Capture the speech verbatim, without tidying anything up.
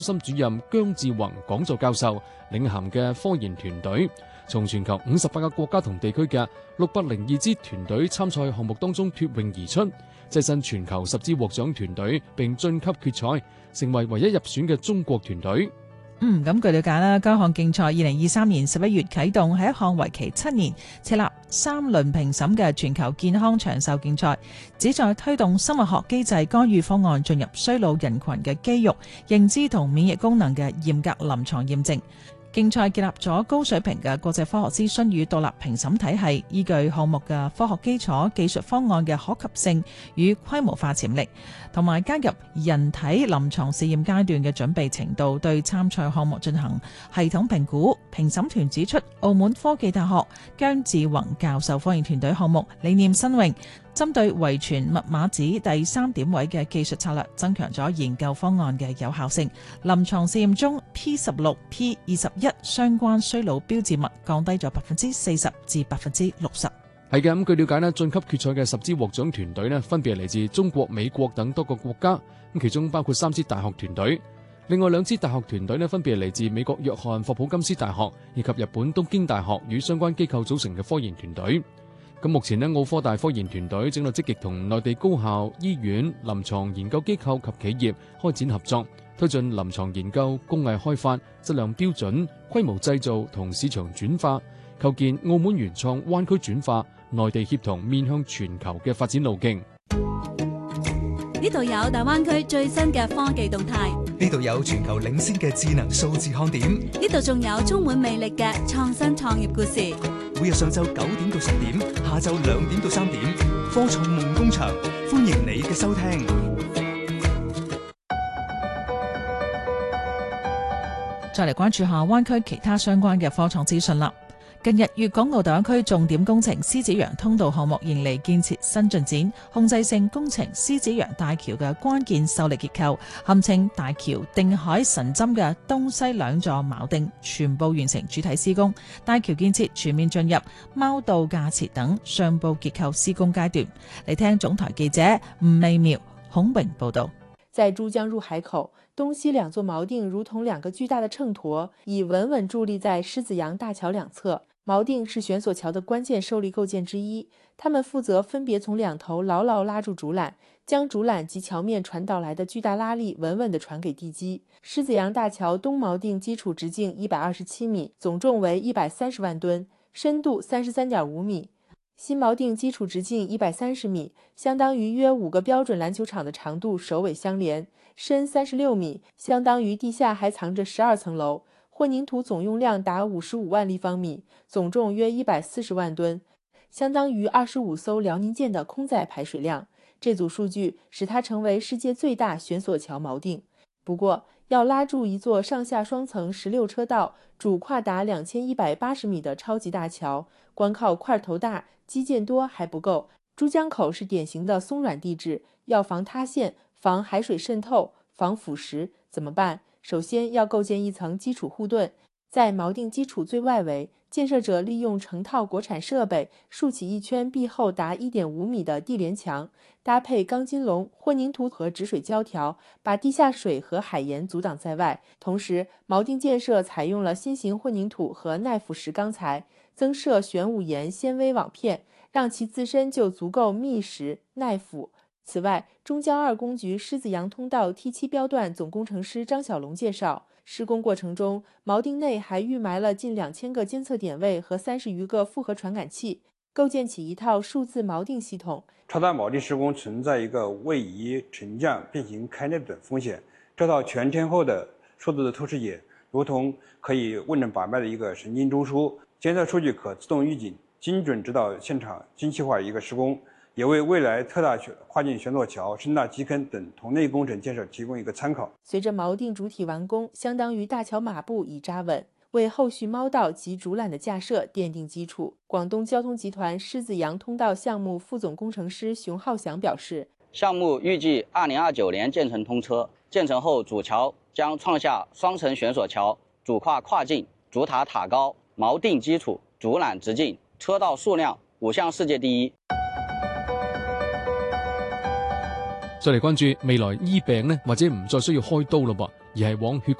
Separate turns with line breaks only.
心主任姜志宏講座教授領銜嘅科研團隊，從全球五十八個國家同地區嘅六百零二支團隊參賽項目當中脫穎而出，躋身全球十支獲獎團隊，並晉級決賽，成為唯一入選嘅中國團隊。
嗯，咁據了解啦，該項競賽二零二三年十一月啟動，係一項為期七年、設立三輪評審嘅全球健康長壽競賽，旨在推動生物學機制干預方案進入衰老人群嘅肌肉、認知同免疫功能嘅嚴格臨床驗證。競賽建立咗高水平嘅國際科學諮詢與獨立評審體系，依據項目嘅科學基礎、技術方案嘅可及性與規模化潛力，同埋加入人體臨床試驗階段嘅準備程度，對參賽項目進行系統評估。評審團指出，澳門科技大學姜志宏教授科研團隊項目理念新穎，針對遺傳密碼子第三點位嘅技術策略，增強咗研究方案嘅有效性。臨床試驗中 P 十六、P 二十一相關衰老標誌物降低咗百分之四十至百分之六十。
係嘅，咁據了解呢，晉級決賽嘅十支獲獎團隊呢，分別係嚟自中國、美國等多個國家，咁其中包括三支大學團隊。另外兩支大學團隊呢，分別係嚟自美國約翰霍普金斯大學以及日本東京大學與相關機構組成嘅科研團隊。咁目前呢，澳科大科研團隊正在積極同內地高校、醫院、臨床研究機構及企業開展合作，推進臨床研究、工藝開發、質量標準、規模製造同市場轉化，構建澳門原創灣區轉化、內地協同面向全球嘅發展路徑。
呢度有大灣區最新嘅科技動態，
呢度有全球領先嘅智能數字看點，
呢度仲有充滿魅力嘅創新創業故事。
每日上晝九點到十點，下晝兩點到三點，科創夢工場，歡迎你嘅收聽。
再嚟關注下灣區其他相關嘅科創資訊啦。近日，粵港澳大灣區重點工程獅子洋通道項目迎嚟建設新進展，控制性工程獅子洋大橋嘅關鍵受力結構，堪稱大橋定海神針嘅東西兩座錨釘全部完成主體施工，大橋建設全面進入貓道架設等上部結構施工階段。嚟聽總台記者吳美苗、孔榮報道。
在珠江入海口，東西兩座錨釘如同兩個巨大的秤砣，已穩穩佇立在獅子洋大橋兩側。錨釘是懸索橋的關鍵受力構件之一，它們負責分別從兩頭牢牢拉住主纜，將主纜及橋面傳導來的巨大拉力穩穩地傳給地基。獅子洋大橋東錨釘基礎直徑一百二十七米，總重為一百三十萬噸，深度三十三點五米。新錨釘基礎直徑一百三十米，相當於約五個標準籃球場的長度首尾相連，深三十六米，相當於地下還藏着十二層樓。混凝土總用量達五十五萬立方米，總重約一百四十萬噸，相當於二十五艘遼寧艦的空載排水量。這組數據使它成為世界最大懸索橋錨釘。不過，要拉住一座上下雙層十六車道、主跨達兩千一百八十米的超級大橋，光靠塊頭大、基建多還不夠。珠江口是典型的鬆軟地質，要防塌陷、防海水滲透、防腐蝕，怎麼辦？首先要構建一層基礎護盾，在錨釘基礎最外圍，建設者利用成套國產設備豎起一圈壁厚達一點五米的地連牆，搭配鋼筋籠、混凝土和止水膠條，把地下水和海鹽阻擋在外。同時，錨釘建設採用了新型混凝土和耐腐蝕鋼材，增設玄武岩纖維網片，讓其自身就足夠密實耐腐。此外，中交二工局獅子洋通道 T 七標段總工程師張小龍介紹，施工過程中，錨釘內還預埋了近兩千個監測點位和三十餘個複合傳感器，構建起一套數字錨釘系統。
超大錨釘施工存在一個位移、沉降、變形、開裂等風險，這套全天候的數字的透視眼，如同可以問診把脈的一個神經中樞，監測數據可自動預警，精準指導現場精細化一個施工。也為未來特大跨境懸索橋、深大基坑等同類工程建設提供一個參考。
隨着錨釘主體完工，相當於大橋馬步已扎穩，為後續貓道及主纜的架設奠定基礎。廣東交通集團獅子洋通道項目副總工程師熊浩翔表示，
項目預計二零二九年建成通車，建成後主橋將創下雙層懸索橋、主跨跨境、主塔塔高、錨釘基礎、主纜直徑、車道數量五項世界第一。
再嚟關注未來醫病呢，或者唔再需要開刀咯噃。 而係往血